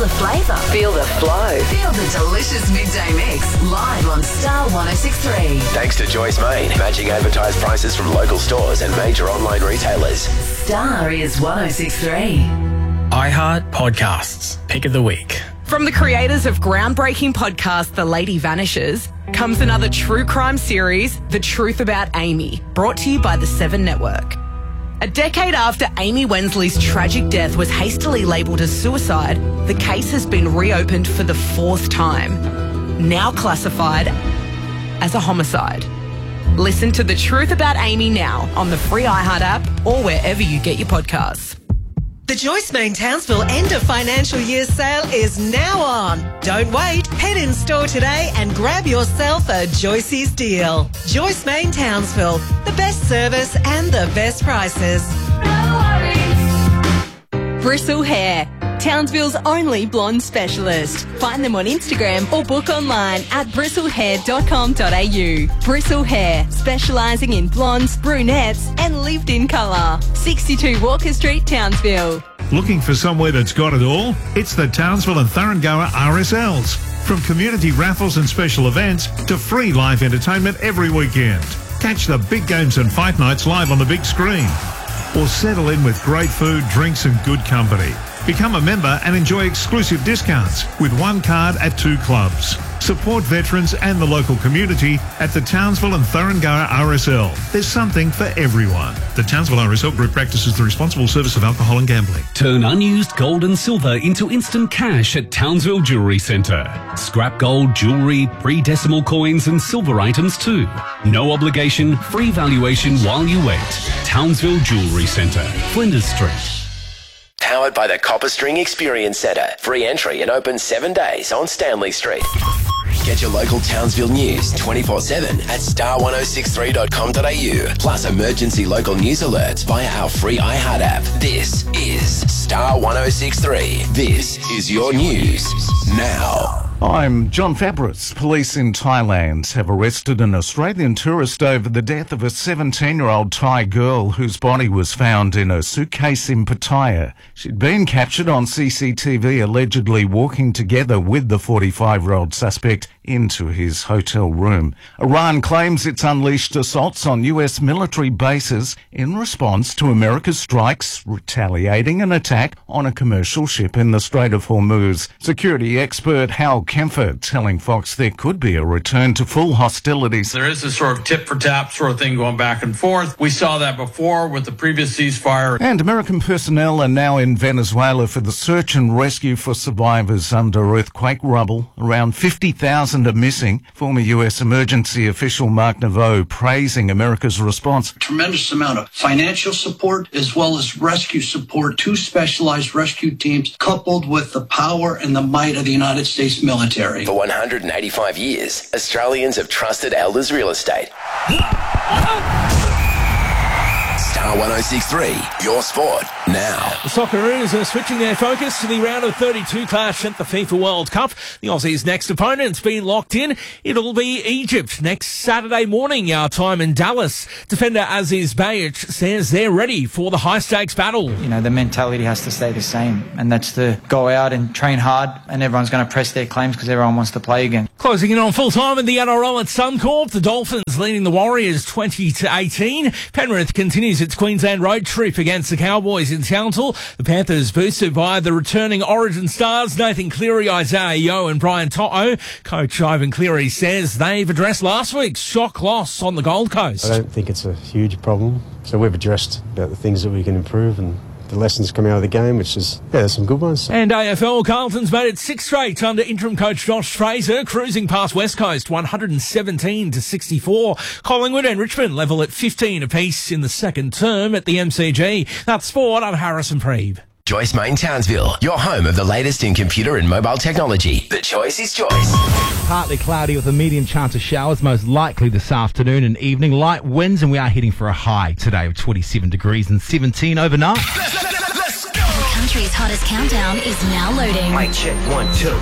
the flavour. Feel the flow. Feel the delicious midday mix live on Star 106.3. Thanks to Joyce Main, matching advertised prices from local stores and major online retailers. Star is 106.3. iHeart Podcasts, Pick of the Week. From the creators of groundbreaking podcast The Lady Vanishes comes another true crime series, The Truth About Amy, brought to you by the Seven Network. A decade after Amy Wensley's tragic death was hastily labelled as suicide, the case has been reopened for the fourth time, now classified as a homicide. Listen to The Truth About Amy now on the free iHeart app or wherever you get your podcasts. The Joyce Main Townsville end of financial year sale is now on. Don't wait. Head in store today and grab yourself a Joyce's deal. Joyce Main Townsville, the best service and the best prices. Bristle Hair, Townsville's only blonde specialist. Find them on Instagram or book online at bristlehair.com.au. Bristle Hair, specialising in blondes, brunettes and lived-in colour. 62 Walker Street, Townsville. Looking for somewhere that's got it all? It's the Townsville and Thuringowa RSLs. From community raffles and special events to free live entertainment every weekend. Catch the big games and fight nights live on the big screen. Or settle in with great food, drinks and good company. Become a member and enjoy exclusive discounts with one card at 2 clubs. Support veterans and the local community at the Townsville and Thuringowa RSL. There's something for everyone. The Townsville RSL Group practices the responsible service of alcohol and gambling. Turn unused gold and silver into instant cash at Townsville Jewellery Centre. Scrap gold, jewellery, pre-decimal coins and silver items too. No obligation, free valuation while you wait. Townsville Jewellery Centre, Flinders Street. Powered by the Copper String Experience Centre. Free entry and open 7 days on Stanley Street. Get your local Townsville news 24/7 at star1063.com.au. Plus emergency local news alerts via our free iHeart app. This is Star 106.3. This is your news now. I'm John Fabris. Police in Thailand have arrested an Australian tourist over the death of a 17-year-old Thai girl whose body was found in a suitcase in Pattaya. She'd been captured on CCTV allegedly walking together with the 45-year-old suspect into his hotel room. Iran claims it's unleashed assaults on US military bases in response to America's strikes, retaliating an attack on a commercial ship in the Strait of Hormuz. Security expert Hal Kempfer telling Fox there could be a return to full hostilities. There is a sort of tit-for-tat sort of thing going back and forth. We saw that before with the previous ceasefire. And American personnel are now in Venezuela for the search and rescue for survivors under earthquake rubble. Around 50,000 are missing. Former US emergency official Mark Naveau praising America's response. Tremendous amount of financial support as well as rescue support. 2 specialized rescue teams coupled with the power and the might of the United States military. For 185 years, Australians have trusted Elders Real Estate. Star 106.3, your sport now. The Socceroos are switching their focus to the round of 32 clash at the FIFA World Cup. The Aussies' next opponent's been locked in. It'll be Egypt next Saturday morning, our time in Dallas. Defender Aziz Bayic says they're ready for the high-stakes battle. You know, the mentality has to stay the same, and that's to go out and train hard, and everyone's going to press their claims because everyone wants to play again. Closing in on full-time in the NRL at Suncorp, the Dolphins leading the Warriors 20-18. Penrith continues its Queensland road trip against the Cowboys in Townsville. The Panthers boosted by the returning Origin stars Nathan Cleary, Isaiah Yeo and Brian To'o. Coach Ivan Cleary says they've addressed last week's shock loss on the Gold Coast. I don't think it's a huge problem. So we've addressed about the things that we can improve and the lessons coming out of the game, which is, there's some good ones. And AFL, Carlton's made it 6 straight under interim coach Josh Fraser, cruising past West Coast 117-64. Collingwood and Richmond level at 15 apiece in the second term at the MCG. That's sport. I'm Harrison Preeb. Joyce Main Townsville, your home of the latest in computer and mobile technology. The choice is Joyce. Partly cloudy with a medium chance of showers, most likely this afternoon and evening. Light winds, and we are heading for a high today of 27 degrees and 17 overnight. The country's hottest countdown is now loading. Mic check 1, 2.